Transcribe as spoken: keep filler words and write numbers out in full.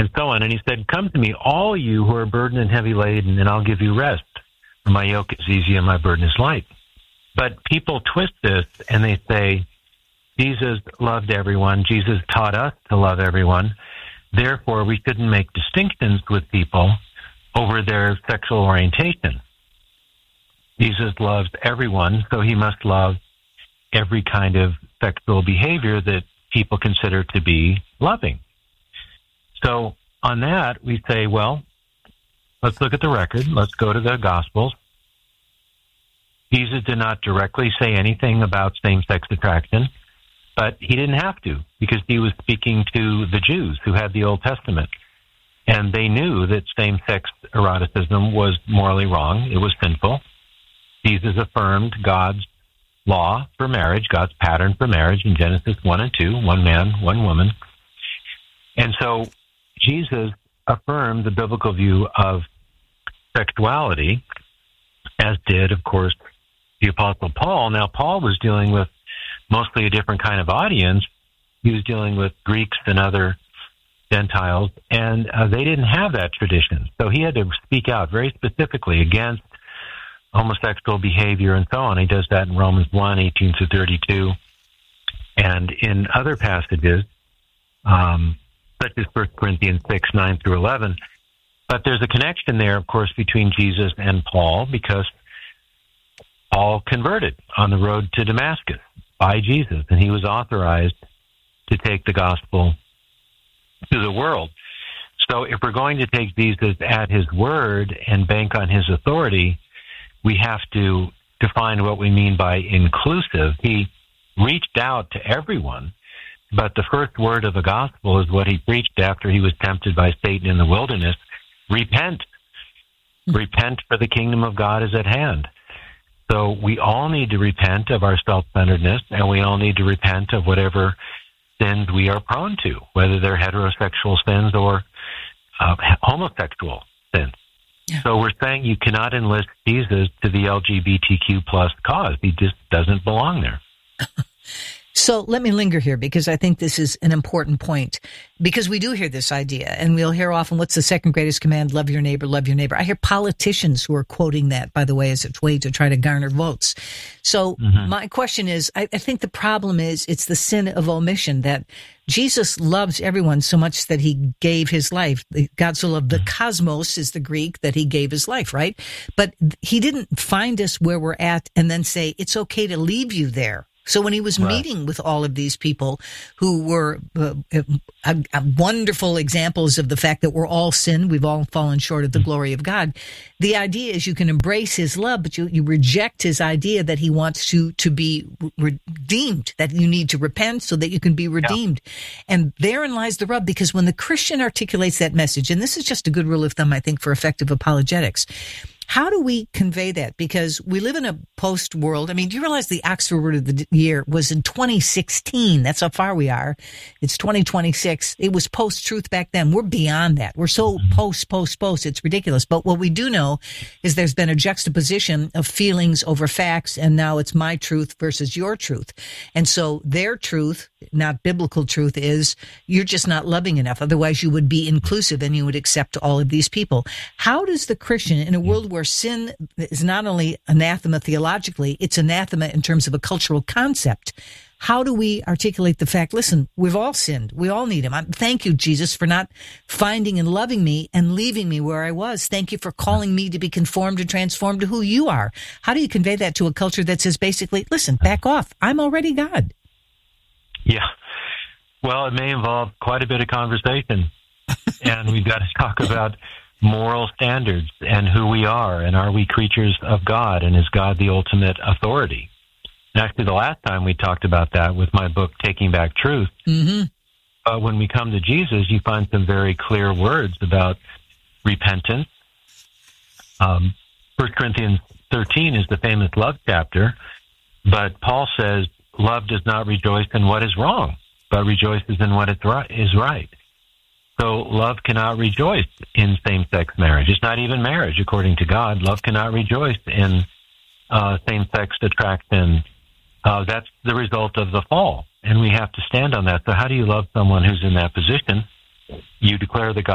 and so on. And he said, come to me, all you who are burdened and heavy laden, and I'll give you rest. For my yoke is easy and my burden is light. But people twist this and they say, Jesus loved everyone. Jesus taught us to love everyone. Therefore, we shouldn't make distinctions with people over their sexual orientation. Jesus loves everyone, so he must love every kind of sexual behavior that people consider to be loving. So on that, we say, well, let's look at the record. Let's go to the Gospels. Jesus did not directly say anything about same-sex attraction, but he didn't have to, because he was speaking to the Jews who had the Old Testament. And they knew that same-sex eroticism was morally wrong. It was sinful. Jesus affirmed God's law for marriage, God's pattern for marriage in Genesis one and two, one man, one woman. And so Jesus affirmed the biblical view of sexuality, as did, of course, the Apostle Paul. Now, Paul was dealing with mostly a different kind of audience. He was dealing with Greeks and other Gentiles, and uh, they didn't have that tradition. So he had to speak out very specifically against homosexual behavior and so on. He does that in Romans one, eighteen to thirty-two, and in other passages, um, such as First Corinthians six, nine through eleven. But there's a connection there, of course, between Jesus and Paul, because Paul converted on the road to Damascus by Jesus, and he was authorized to take the gospel to the world. So if we're going to take Jesus at his word and bank on his authority, we have to define what we mean by inclusive. He reached out to everyone, but the first word of the gospel is what he preached after he was tempted by Satan in the wilderness. Repent. Mm-hmm. Repent, for the kingdom of God is at hand. So we all need to repent of our self-centeredness, and we all need to repent of whatever sins we are prone to, whether they're heterosexual sins or uh, homosexual sins. Yeah. So we're saying you cannot enlist Jesus to the L G B T Q plus cause. He just doesn't belong there. So let me linger here, because I think this is an important point, because we do hear this idea, and we'll hear often, what's the second greatest command? Love your neighbor, love your neighbor. I hear politicians who are quoting that, by the way, as a way to try to garner votes. So mm-hmm. my question is, I, I think the problem is it's the sin of omission, that Jesus loves everyone so much that he gave his life. God so loved the cosmos is the Greek, that he gave his life, right? But he didn't find us where we're at and then say, it's okay to leave you there. So when he was right. meeting with all of these people who were uh, uh, uh, wonderful examples of the fact that we're all sinned, we've all fallen short of the glory of God, the idea is you can embrace his love, but you, you reject his idea that he wants to, to be redeemed, that you need to repent so that you can be redeemed. Yeah. And therein lies the rub, because when the Christian articulates that message, and this is just a good rule of thumb, I think, for effective apologetics, how do we convey that? Because we live in a post world. I mean, do you realize the Oxford Word of the Year was in twenty sixteen? That's how far we are. It's twenty twenty-six. It was post-truth back then. We're beyond that. We're so post, post, post. It's ridiculous. But what we do know is there's been a juxtaposition of feelings over facts, and now it's my truth versus your truth. And so their truth, not biblical truth, is you're just not loving enough. Otherwise, you would be inclusive and you would accept all of these people. How does the Christian, in a world where sin is not only anathema theologically, it's anathema in terms of a cultural concept, how do we articulate the fact, listen, we've all sinned. We all need him. I'm, thank you, Jesus, for not finding and loving me and leaving me where I was. Thank you for calling me to be conformed and transformed to who you are. How do you convey that to a culture that says basically, listen, back off. I'm already God. Yeah. Well, it may involve quite a bit of conversation. And we've got to talk about moral standards and who we are, and are we creatures of God, and is God the ultimate authority? And actually, the last time we talked about that with my book, Taking Back Truth, mm-hmm. uh, when we come to Jesus, you find some very clear words about repentance. Um, First Corinthians thirteen is the famous love chapter, but Paul says, love does not rejoice in what is wrong, but rejoices in what is right. So love cannot rejoice in same-sex marriage. It's not even marriage, according to God. Love cannot rejoice in uh, same-sex attraction. Uh, that's the result of the fall, and we have to stand on that. So how do you love someone who's in that position? You declare the